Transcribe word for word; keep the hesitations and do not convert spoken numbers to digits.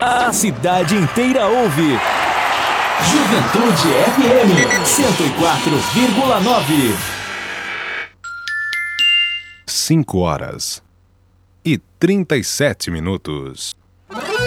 A cidade inteira ouve. Juventude F M cento e quatro vírgula nove. Cinco horas e trinta e sete minutos.